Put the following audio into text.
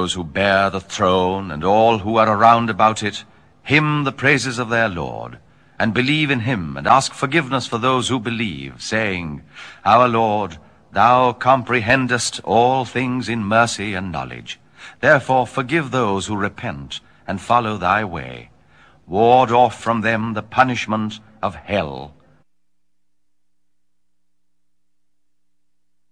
those who bear the throne and all who are around about it hymn the praises of their Lord, and believe in him, and ask forgiveness for those who believe, saying, Our Lord, thou comprehendest all things in mercy and knowledge. Therefore forgive those who repent and follow thy way. Ward off from them the punishment of hell,